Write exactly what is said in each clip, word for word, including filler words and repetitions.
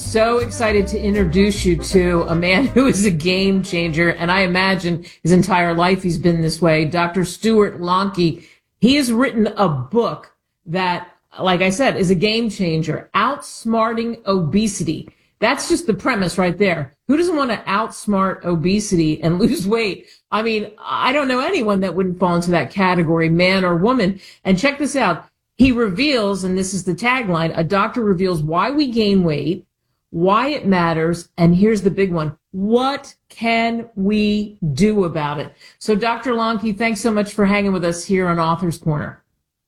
so excited to introduce you to a man who is a game changer, and I imagine his entire life he's been this way, Doctor Stuart Lonke. He has written a book that, like I said, is a game changer, Outsmarting Obesity. That's just the premise right there. Who doesn't want to outsmart obesity and lose weight? I mean, I don't know anyone that wouldn't fall into that category, man or woman. And check this out. He reveals, and this is the tagline, a doctor reveals why we gain weight, why it matters, and here's the big one. What can we do about it? So, Doctor Lonke, thanks so much for hanging with us here on Author's Corner.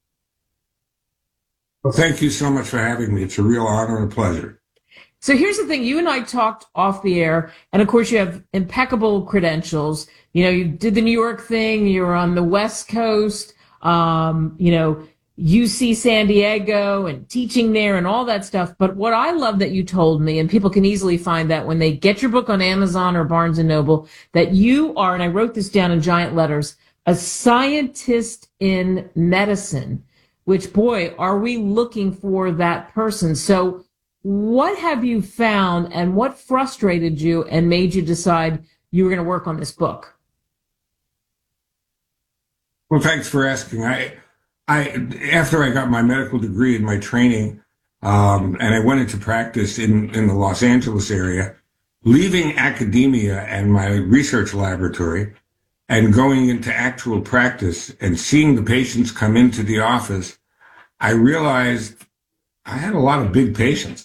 Well, thank you so much for having me. It's a real honor and a pleasure. So here's the thing. You and I talked off the air, and of course you have impeccable credentials. You know, you did the New York thing. You were on the West Coast, um, you know, U C San Diego and teaching there and all that stuff. But what I love that you told me, and people can easily find that when they get your book on Amazon or Barnes and Noble, that you are, and I wrote this down in giant letters, a scientist in medicine, which, boy, are we looking for that person. So what have you found, and what frustrated you and made you decide you were going to work on this book? Well, thanks for asking. I, I, after I got my medical degree and my training, um, and I went into practice in, in the Los Angeles area, leaving academia and my research laboratory and going into actual practice and seeing the patients come into the office, I realized I had a lot of big patients.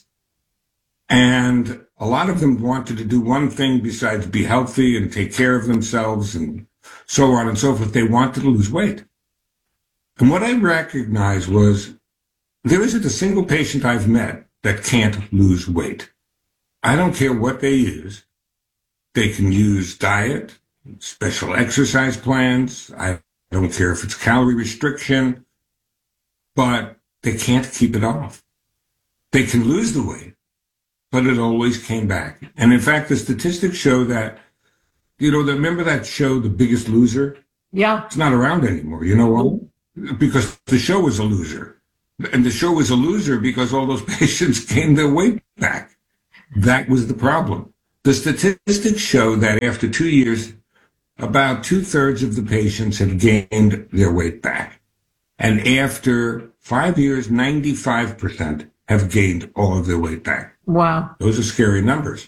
And a lot of them wanted to do one thing besides be healthy and take care of themselves and so on and so forth. They wanted to lose weight. And what I recognized was there isn't a single patient I've met that can't lose weight. I don't care what they use. They can use diet, special exercise plans. I don't care if it's calorie restriction, but they can't keep it off. They can lose the weight, but it always came back. And in fact, the statistics show that, you know, remember that show, The Biggest Loser? Yeah. It's not around anymore. You know why? Because the show was a loser. And the show was a loser because all those patients gained their weight back. That was the problem. The statistics show that after two years, about two-thirds of the patients have gained their weight back. And after five years, ninety-five percent have gained all of their weight back. Wow. Those are scary numbers.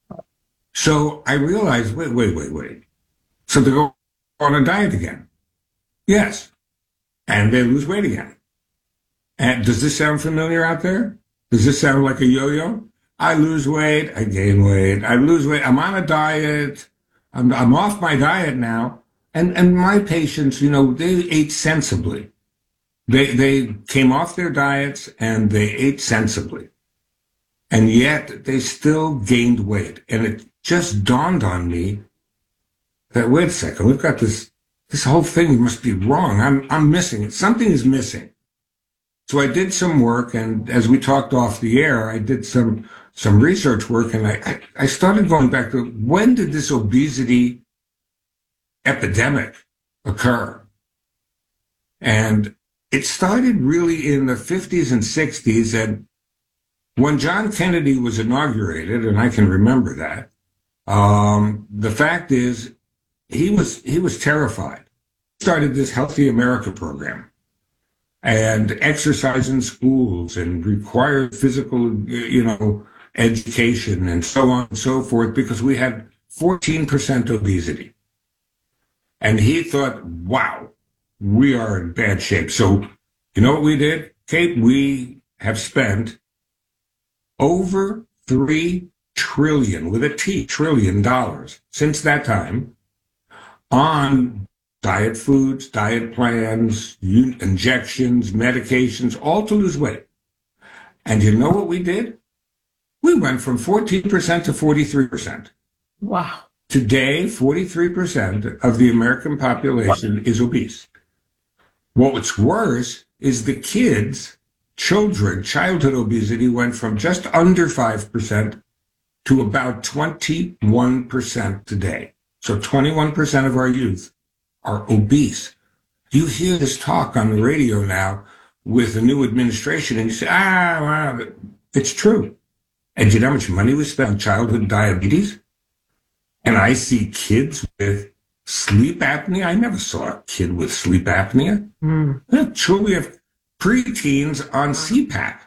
So I realized, wait, wait, wait, wait. So they go on a diet again. Yes. And they lose weight again. And does this sound familiar out there? Does this sound like a yo-yo? I lose weight, I gain weight, I lose weight, I'm on a diet, I'm, I'm off my diet now. And, and my patients, you know, they ate sensibly. They, they came off their diets and they ate sensibly. And yet they still gained weight. And it just dawned on me that, wait a second, we've got this, this whole thing must be wrong. I'm, I'm missing it. Something is missing. So I did some work, and as we talked off the air, I did some, some research work, and I, I, I started going back to when did this obesity epidemic occur? And it started really in the fifties and sixties, and when John Kennedy was inaugurated, and I can remember that, um, the fact is he was he was terrified. He started this Healthy America program and exercise in schools and required physical, you know, education and so on and so forth, because we had fourteen percent obesity. And he thought, wow, we are in bad shape. So you know what we did, Kate? We have spent over three trillion, with a T, trillion dollars since that time on diet foods, diet plans, injections, medications, all to lose weight. And you know what we did? We went from fourteen percent to forty-three percent. Wow. Today, forty-three percent of the American population is obese. What's worse is the kids, children, childhood obesity went from just under five percent to about twenty-one percent today. So twenty-one percent of our youth are obese. You hear this talk on the radio now with the new administration, and you say, ah, well, it's true. And you know how much money was spent on childhood diabetes? And I see kids with sleep apnea. I never saw a kid with sleep apnea. Mm. Sure, we have preteens on C PAP.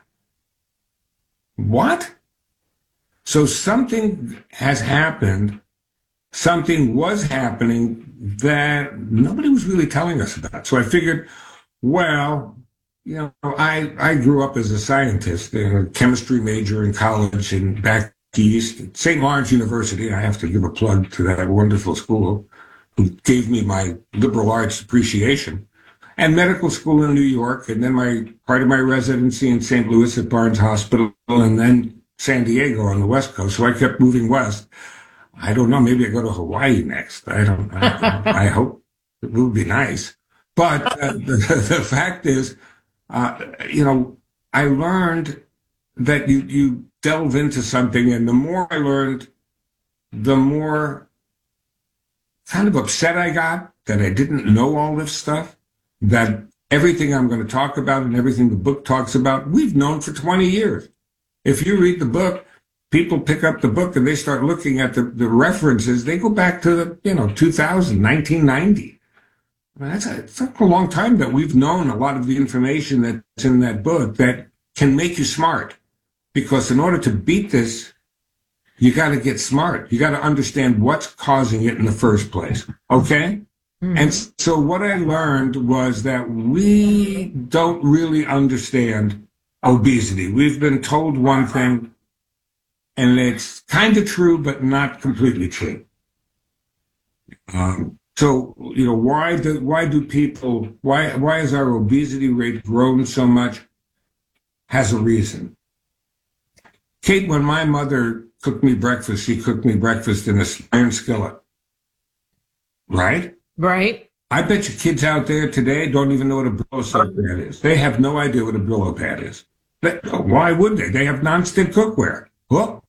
What? So something has happened, something was happening that nobody was really telling us about. So I figured, well, you know, I, I grew up as a scientist, a chemistry major in college and back east at Saint Lawrence University. I have to give a plug to that wonderful school who gave me my liberal arts appreciation, and medical school in New York, and then my part of my residency in Saint Louis at Barnes Hospital, and then San Diego on the West Coast. So I kept moving west. I don't know. Maybe I go to Hawaii next. I don't. I, I hope it would be nice. But uh, the, the fact is, uh, you know, I learned that you you delve into something, and the more I learned, the more kind of upset I got that I didn't know all this stuff, that everything I'm going to talk about and everything the book talks about, we've known for twenty years. If you read the book, people pick up the book and they start looking at the, the references. They go back to the, you know, two thousand, nineteen ninety. I mean, that's a, it's a long time that we've known a lot of the information that's in that book that can make you smart. Because in order to beat this, you got to get smart. You got to understand what's causing it in the first place. Okay? Mm-hmm. And so what I learned was that we don't really understand obesity. We've been told one thing, and it's kind of true, but not completely true. Um, so, you know, why do, why do people, why, why has our obesity rate grown so much? Has a reason. Kate, when my mother cooked me breakfast, she cooked me breakfast in a iron skillet. Right? Right. I bet you kids out there today don't even know what a Brillo soap pad is. They have no idea what a Brillo pad is. They, why would they? They have nonstick cookware. Oh.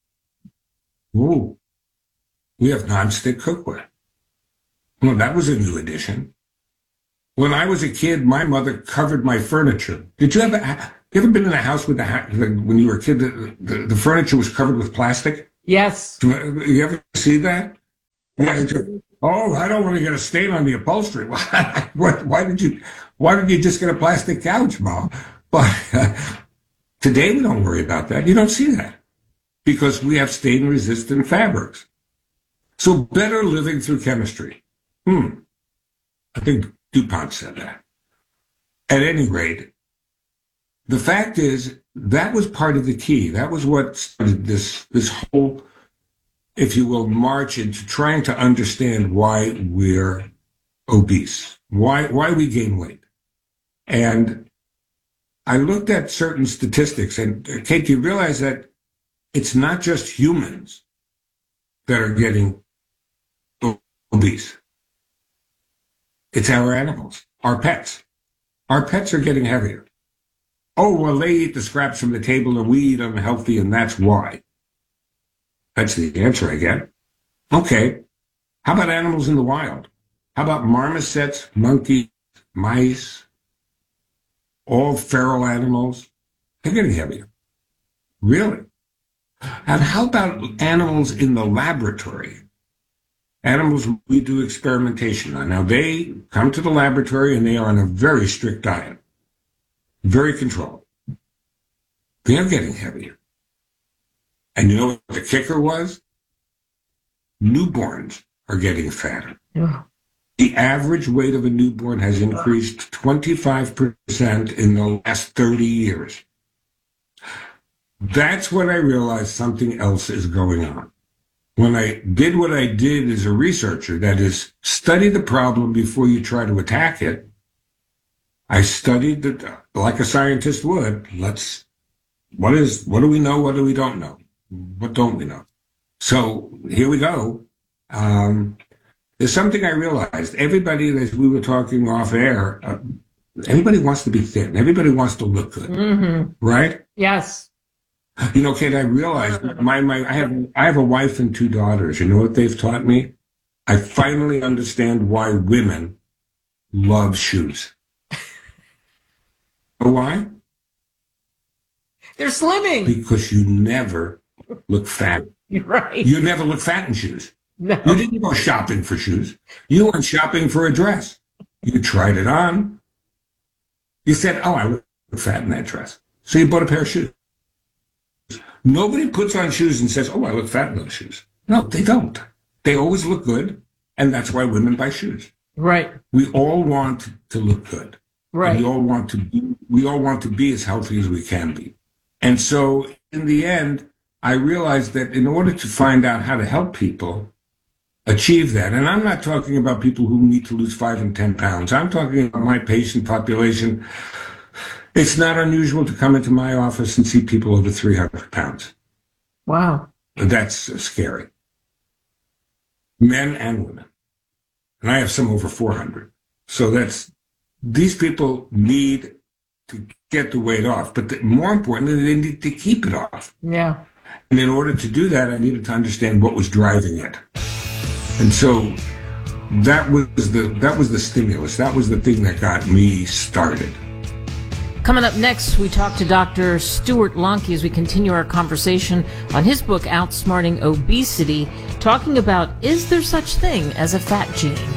Ooh. We have nonstick cookware. Well, that was a new addition. When I was a kid, my mother covered my furniture. Did you ever, you ever been in a house with the, when you were a kid, the, the, the furniture was covered with plastic? Yes. You ever see that? Yeah. Oh, I don't want to get a stain on the upholstery. Why, why did you, why did you just get a plastic couch, Mom? But uh, today we don't worry about that. You don't see that because we have stain-resistant fabrics. So better living through chemistry. Hmm. I think DuPont said that. At any rate, the fact is that was part of the key. That was what started this, this whole, if you will, march into trying to understand why we're obese, why, why we gain weight. And I looked at certain statistics, and Kate, do you realize that it's not just humans that are getting obese? It's our animals, our pets. Our pets are getting heavier. Oh, well, they eat the scraps from the table and we eat unhealthy, and that's why. That's the answer I get. Okay. How about animals in the wild? How about marmosets, monkeys, mice, all feral animals? They're getting heavier. Really? And how about animals in the laboratory? Animals we do experimentation on. Now, they come to the laboratory and they are on a very strict diet, very controlled. They're getting heavier. And you know what the kicker was? Newborns are getting fatter. Yeah. The average weight of a newborn has increased twenty-five percent in the last thirty years. That's when I realized something else is going on. When I did what I did as a researcher, that is, study the problem before you try to attack it, I studied it like a scientist would. Let's, what is, what do we know? What do we don't know? What don't we know? So here we go. Um, there's something I realized. Everybody, as we were talking off air, uh, everybody wants to be thin. Everybody wants to look good, mm-hmm. Right? Yes. You know, Kate, I realized my, my, I have, I have a wife and two daughters. You know what they've taught me? I finally understand why women love shoes. Why? They're slimming. Because you never look fat. You're right. You never look fat in shoes. No. You didn't go shopping for shoes. You went shopping for a dress. You tried it on. You said, oh, I look fat in that dress. So you bought a pair of shoes. Nobody puts on shoes and says, oh, I look fat in those shoes. No, they don't. They always look good. And that's why women buy shoes. Right. We all want to look good. Right. And we all want to be, we all want to be as healthy as we can be. And so in the end, I realized that in order to find out how to help people achieve that, and I'm not talking about people who need to lose five and ten pounds. I'm talking about my patient population. It's not unusual to come into my office and see people over three hundred pounds. Wow. That's uh, scary. Men and women. And I have some over four hundred. So that's, these people need to get the weight off, but the, more importantly, they need to keep it off. Yeah. And in order to do that, I needed to understand what was driving it. And so that was the that was the stimulus. That was the thing that got me started. Coming up next, we talk to Doctor Stuart Lonke as we continue our conversation on his book, Outsmarting Obesity, talking about, is there such thing as a fat gene?